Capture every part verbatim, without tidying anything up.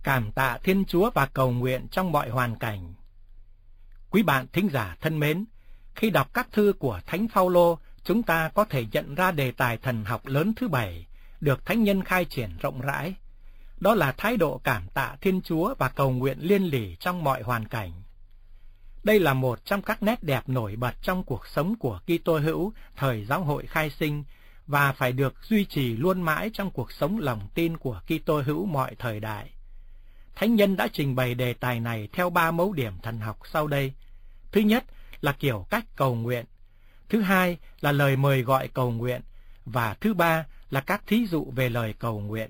Cảm tạ Thiên Chúa và cầu nguyện trong mọi hoàn cảnh. Quý bạn thính giả thân mến, khi đọc các thư của Thánh Phaolô, chúng ta có thể nhận ra đề tài thần học lớn thứ bảy, được thánh nhân khai triển rộng rãi. Đó là thái độ cảm tạ Thiên Chúa và cầu nguyện liên lỉ trong mọi hoàn cảnh. Đây là một trong các nét đẹp nổi bật trong cuộc sống của Kitô hữu thời giáo hội khai sinh và phải được duy trì luôn mãi trong cuộc sống lòng tin của Kitô hữu mọi thời đại. Thánh nhân đã trình bày đề tài này theo ba mấu điểm thần học sau đây. Thứ nhất là kiểu cách cầu nguyện, thứ hai là lời mời gọi cầu nguyện, và thứ ba là các thí dụ về lời cầu nguyện.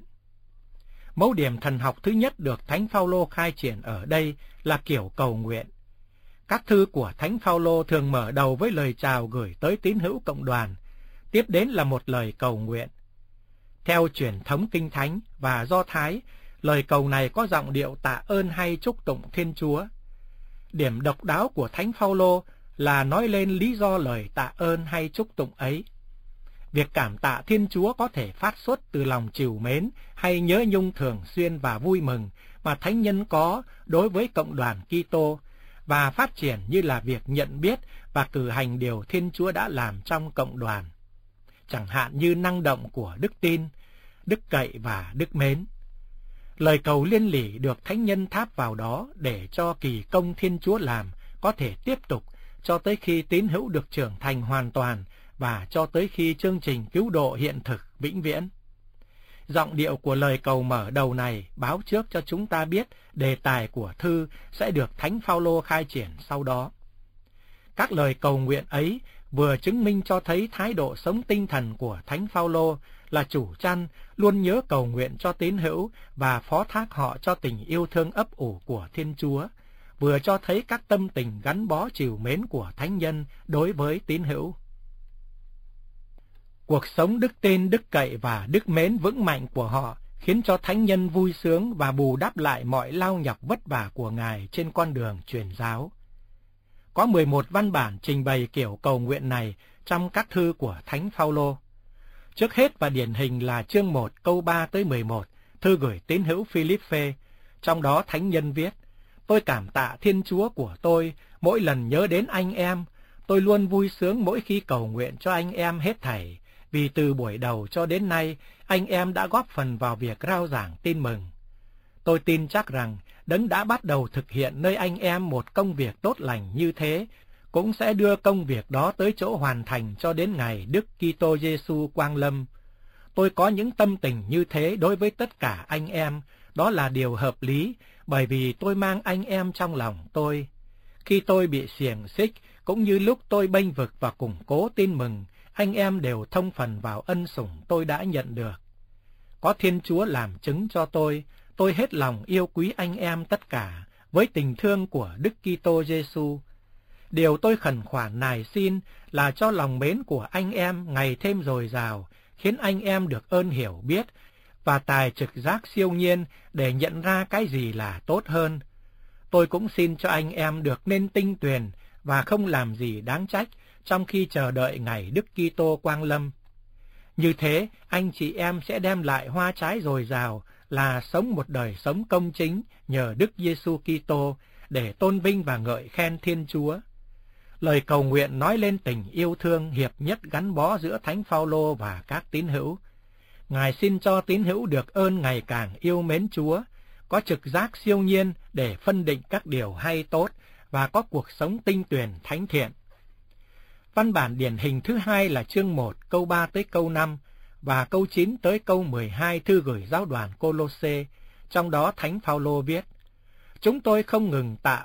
Mấu điểm thần học thứ nhất được Thánh Phaolô khai triển ở đây là kiểu cầu nguyện. Các thư của Thánh Phaolô thường mở đầu với lời chào gửi tới tín hữu cộng đoàn, tiếp đến là một lời cầu nguyện. Theo truyền thống Kinh Thánh và Do Thái, lời cầu này có giọng điệu tạ ơn hay chúc tụng Thiên Chúa. Điểm độc đáo của Thánh Phaolô là nói lên lý do lời tạ ơn hay chúc tụng ấy. Việc cảm tạ Thiên Chúa có thể phát xuất từ lòng trìu mến hay nhớ nhung thường xuyên và vui mừng mà thánh nhân có đối với cộng đoàn Kitô, và phát triển như là việc nhận biết và cử hành điều Thiên Chúa đã làm trong cộng đoàn, chẳng hạn như năng động của đức tin, đức cậy và đức mến. Lời cầu liên lỉ được thánh nhân tháp vào đó để cho kỳ công Thiên Chúa làm có thể tiếp tục cho tới khi tín hữu được trưởng thành hoàn toàn và cho tới khi chương trình cứu độ hiện thực vĩnh viễn. Giọng điệu của lời cầu mở đầu này báo trước cho chúng ta biết đề tài của thư sẽ được Thánh Phaolô khai triển sau đó. Các lời cầu nguyện ấy vừa chứng minh cho thấy thái độ sống tinh thần của Thánh Phaolô là chủ chăn luôn nhớ cầu nguyện cho tín hữu và phó thác họ cho tình yêu thương ấp ủ của Thiên Chúa, vừa cho thấy các tâm tình gắn bó trìu mến của thánh nhân đối với tín hữu. Cuộc sống đức tin, đức cậy và đức mến vững mạnh của họ khiến cho thánh nhân vui sướng và bù đắp lại mọi lao nhọc vất vả của Ngài trên con đường truyền giáo. Có mười một văn bản trình bày kiểu cầu nguyện này trong các thư của Thánh Phaolô. Trước hết và điển hình là chương một câu ba tới mười một, thư gửi tín hữu Philippe, trong đó thánh nhân viết: Tôi cảm tạ Thiên Chúa của tôi mỗi lần nhớ đến anh em, tôi luôn vui sướng mỗi khi cầu nguyện cho anh em hết thảy, vì từ buổi đầu cho đến nay, anh em đã góp phần vào việc rao giảng tin mừng. Tôi tin chắc rằng Đấng đã bắt đầu thực hiện nơi anh em một công việc tốt lành như thế, cũng sẽ đưa công việc đó tới chỗ hoàn thành cho đến ngày Đức Kitô Giêsu quang lâm. Tôi có những tâm tình như thế đối với tất cả anh em, đó là điều hợp lý, bởi vì tôi mang anh em trong lòng tôi. Khi tôi bị xiềng xích, cũng như lúc tôi bênh vực và củng cố tin mừng, anh em đều thông phần vào ân sủng tôi đã nhận được. Có Thiên Chúa làm chứng cho tôi, tôi hết lòng yêu quý anh em tất cả, với tình thương của Đức Kitô Giêsu. Điều tôi khẩn khoản nài xin là cho lòng mến của anh em ngày thêm dồi dào, khiến anh em được ơn hiểu biết và tài trực giác siêu nhiên để nhận ra cái gì là tốt hơn. Tôi cũng xin cho anh em được nên tinh tuyền và không làm gì đáng trách trong khi chờ đợi ngày Đức Kitô quang lâm. Như thế, anh chị em sẽ đem lại hoa trái dồi dào là sống một đời sống công chính nhờ Đức Giêsu Kitô để tôn vinh và ngợi khen Thiên Chúa. Lời cầu nguyện nói lên tình yêu thương hiệp nhất gắn bó giữa Thánh Phaolô và các tín hữu. Ngài xin cho tín hữu được ơn ngày càng yêu mến Chúa, có trực giác siêu nhiên để phân định các điều hay tốt và có cuộc sống tinh tuyền thánh thiện. Văn bản điển hình thứ hai là chương một câu ba tới câu năm và câu chín tới câu mười hai thư gửi giáo đoàn Cô-lô-xê, trong đó Thánh Phaolô viết: Chúng tôi không ngừng tạ